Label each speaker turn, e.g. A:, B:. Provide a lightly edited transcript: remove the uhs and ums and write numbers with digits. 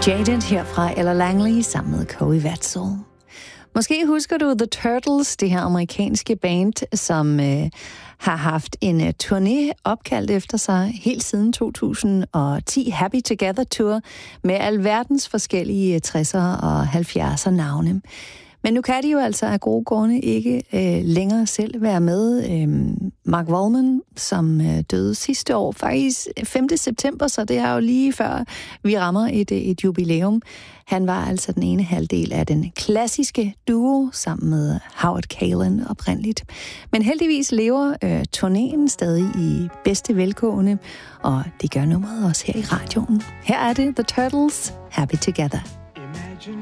A: Jaded her fra Ella Langley sammen med Corey Wetzel. Måske husker du The Turtles, det her amerikanske band, som har haft en turné opkaldt efter sig helt siden 2010, Happy Together Tour, med alverdens forskellige 60'er og 70'er navne. Men nu kan de jo altså af gode grunde ikke længere selv være med. Mark Wallman, som døde sidste år, faktisk 5. september, så det er jo lige før vi rammer et jubilæum. Han var altså den ene halvdel af den klassiske duo sammen med Howard Kaylan oprindeligt. Men heldigvis lever turnéen stadig i bedste velgående, og det gør nummeret også her i radioen. Her er det The Turtles, Happy Together.